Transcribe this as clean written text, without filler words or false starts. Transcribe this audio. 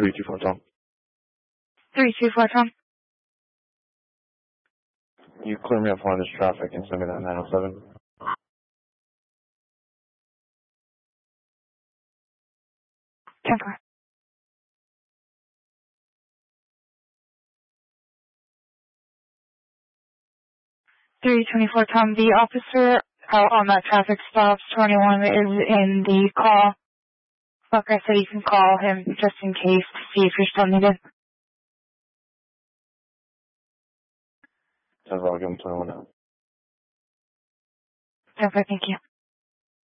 324 Tom. 324 Tom. You clear me up on this traffic and send me that 907. 10-4. 324 Tom, the officer out on that traffic stop, 21, is in the call. Like I said, you can call him just in case to see if you're still needed. I'll give him 21 now. Okay, thank you.